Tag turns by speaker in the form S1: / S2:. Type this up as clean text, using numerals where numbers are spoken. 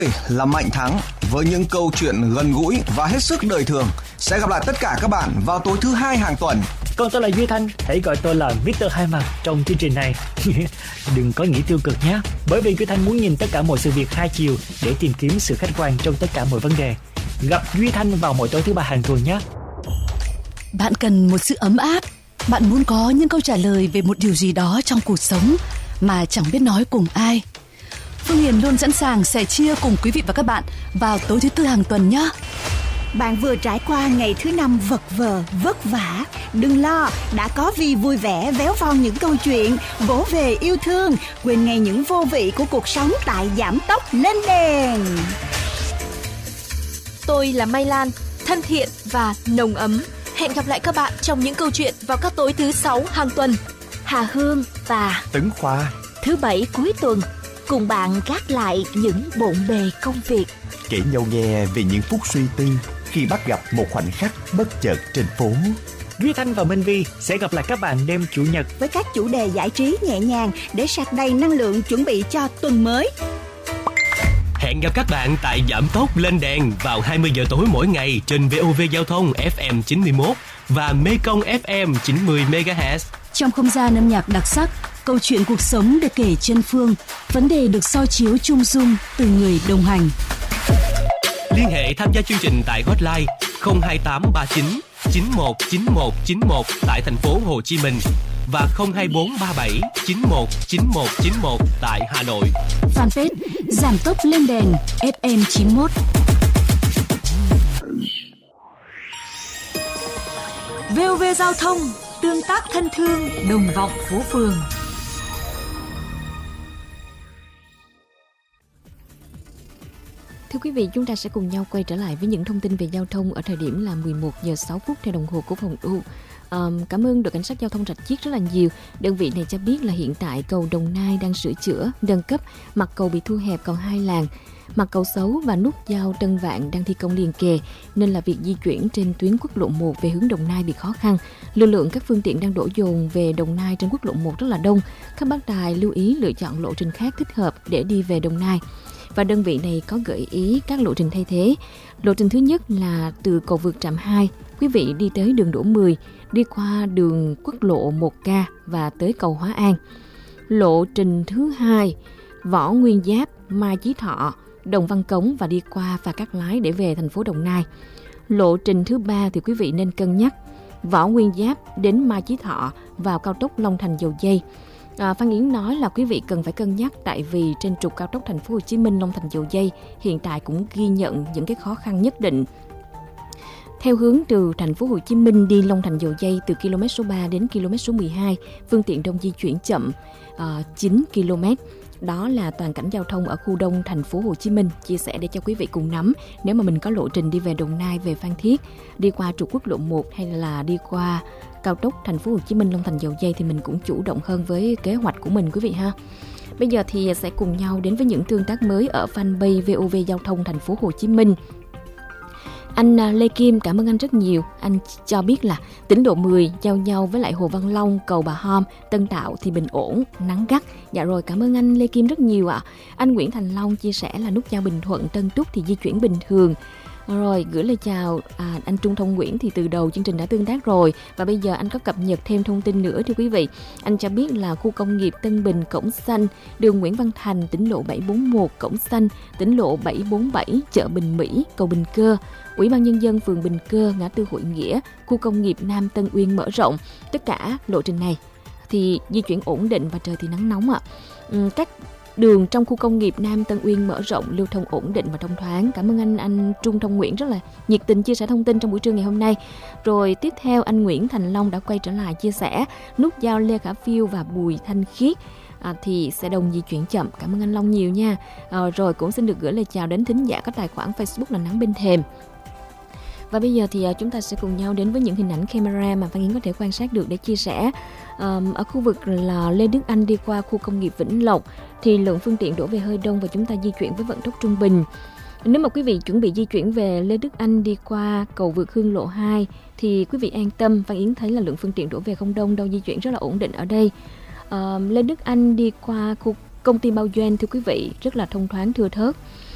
S1: Là Mạnh Thắng với những câu chuyện gần gũi và hết sức đời thường. Sẽ gặp lại tất cả các bạn vào tối thứ Hai hàng tuần.
S2: Còn tôi là Duy Thanh, hãy gọi tôi là Mr. Hai Mặt trong chương trình này. Đừng có nghĩ tiêu cực nhé, bởi vì Duy Thanh muốn nhìn tất cả mọi sự việc hai chiều để tìm kiếm sự khách quan trong tất cả mọi vấn đề. Gặp Duy Thanh vào mỗi tối thứ Ba hàng tuần nhé.
S3: Bạn cần một sự ấm áp, bạn muốn có những câu trả lời về một điều gì đó trong cuộc sống mà chẳng biết nói cùng ai. Phương Hiền luôn sẵn sàng sẻ chia cùng quý vị và các bạn vào tối thứ Tư hàng tuần nhé.
S4: Bạn vừa trải qua ngày thứ Năm vật vờ, vất vả. Đừng lo, đã có Vi vui vẻ véo von những câu chuyện, vỗ về yêu thương, quên ngay những vô vị của cuộc sống tại Giảm Tốc Lên Đèn.
S5: Tôi là Mai Lan, thân thiện và nồng ấm. Hẹn gặp lại các bạn trong những câu chuyện vào các tối thứ Sáu hàng tuần.
S6: Hà Hương và
S7: Tấn Khoa
S6: thứ Bảy cuối tuần cùng bạn gác lại những bộn bề công việc,
S7: kể nhau nghe về những phút suy tư khi bắt gặp một khoảnh khắc bất chợt trên phố.
S2: Duy Thanh và Minh Vi sẽ gặp lại các bạn đêm Chủ nhật
S4: với các chủ đề giải trí nhẹ nhàng để sạc đầy năng lượng chuẩn bị cho tuần mới.
S8: Hẹn gặp các bạn tại Giảm Tốc Lên Đèn vào 20 giờ tối mỗi ngày trên VOV Giao thông FM 91 và Mekong FM 90 MHz.
S3: Trong không gian âm nhạc đặc sắc, câu chuyện cuộc sống được kể trên phương, vấn đề được soi chiếu chung dung từ người đồng hành.
S8: Liên hệ tham gia chương trình tại hotline 02839 919191 tại thành phố Hồ Chí Minh và 02437 919191 tại Hà Nội.
S3: Fanpage Giảm Tốc Lên Đèn FM 91.
S5: VOV Giao thông, tương tác thân thương, đồng vọng phố phường.
S9: Thưa quý vị, chúng ta sẽ cùng nhau quay trở lại với những thông tin về giao thông ở thời điểm là 11 giờ 6 phút theo đồng hồ của phòng U. Cảm ơn đội cảnh sát giao thông Rạch Chiếc rất là nhiều. Đơn vị này cho biết là hiện tại cầu Đồng Nai đang sửa chữa, nâng cấp, mặt cầu bị thu hẹp còn 2 làn. Mặt cầu xấu và nút giao Tân Vạn đang thi công liền kề nên là việc di chuyển trên tuyến quốc lộ 1 về hướng Đồng Nai bị khó khăn. Lưu lượng các phương tiện đang đổ dồn về Đồng Nai trên quốc lộ 1 rất là đông. Các bác tài lưu ý lựa chọn lộ trình khác thích hợp để đi về Đồng Nai. Và đơn vị này có gợi ý các lộ trình thay thế. Lộ trình thứ nhất là từ cầu vượt Trạm 2, quý vị đi tới đường Đỗ 10, đi qua đường quốc lộ 1K và tới cầu Hóa An. Lộ trình thứ hai, Võ Nguyên Giáp, Mai Chí Thọ, Đồng Văn Cống và đi qua Phà Cát Lái để về thành phố Đồng Nai. Lộ trình thứ ba thì quý vị nên cân nhắc Võ Nguyên Giáp đến Mai Chí Thọ vào cao tốc Long Thành Dầu Giây. Phan Yến nói là quý vị cần phải cân nhắc tại vì trên trục cao tốc Thành phố Hồ Chí Minh Long Thành Dầu Giây hiện tại cũng ghi nhận những cái khó khăn nhất định. Theo hướng từ Thành phố Hồ Chí Minh đi Long Thành Dầu Giây từ km số 3 đến km số 12, phương tiện đông di chuyển chậm 9 km. Đó là toàn cảnh giao thông ở khu đông Thành phố Hồ Chí Minh, chia sẻ để cho quý vị cùng nắm. Nếu mà mình có lộ trình đi về Đồng Nai, về Phan Thiết, đi qua trục quốc lộ 1 hay là đi qua cao tốc Thành phố Hồ Chí Minh Long Thành Dầu Giây thì mình cũng chủ động hơn với kế hoạch của mình quý vị ha. Bây giờ thì sẽ cùng nhau đến với những tương tác mới ở fanpage VOV Giao thông Thành phố Hồ Chí Minh. Anh Lê Kim, cảm ơn anh rất nhiều. Anh cho biết là tỉnh lộ 10 giao nhau với lại Hồ Văn Long, cầu Bà Hôm, Tân Tạo thì bình ổn, nắng gắt. Dạ rồi, cảm ơn anh Lê Kim rất nhiều ạ. Anh Nguyễn Thành Long chia sẻ là nút giao Bình Thuận, Tân Túc thì di chuyển bình thường. Rồi, gửi lời chào anh Trung Thông Nguyễn thì từ đầu chương trình đã tương tác rồi. Và bây giờ anh có cập nhật thêm thông tin nữa thưa quý vị. Anh cho biết là khu công nghiệp Tân Bình, Cổng Xanh, đường Nguyễn Văn Thành, tỉnh lộ 741, Cổng Xanh, tỉnh lộ 747, chợ Bình Mỹ, cầu Bình Cơ, Ủy ban Nhân dân phường Bình Cơ, ngã tư Hội Nghĩa, khu công nghiệp Nam Tân Uyên mở rộng. Tất cả lộ trình này thì di chuyển ổn định và trời thì nắng nóng ạ. Các đường trong khu công nghiệp Nam Tân Uyên mở rộng, lưu thông ổn định và thông thoáng. Cảm ơn anh Trung Thông Nguyễn rất là nhiệt tình chia sẻ thông tin trong buổi trưa ngày hôm nay. Rồi tiếp theo anh Nguyễn Thành Long đã quay trở lại chia sẻ nút giao Lê Khả Phiêu và Bùi Thanh Khiết thì sẽ đông di chuyển chậm. Cảm ơn anh Long nhiều nha. Rồi cũng xin được gửi lời chào đến thính giả có tài khoản Facebook là Nắng Bên Thềm. Và bây giờ thì chúng ta sẽ cùng nhau đến với những hình ảnh camera mà Phan Yến có thể quan sát được để chia sẻ. Ở khu vực là Lê Đức Anh đi qua khu công nghiệp Vĩnh Lộc thì lượng phương tiện đổ về hơi đông và chúng ta di chuyển với vận tốc trung bình. Nếu mà quý vị chuẩn bị di chuyển về Lê Đức Anh đi qua cầu vượt Hương Lộ 2 thì quý vị an tâm, Phan Yến thấy là lượng phương tiện đổ về không đông đâu, di chuyển rất là ổn định ở đây. Lê Đức Anh đi qua khu công ty Bao Doanh thưa quý vị, rất là thông thoáng thưa thớt.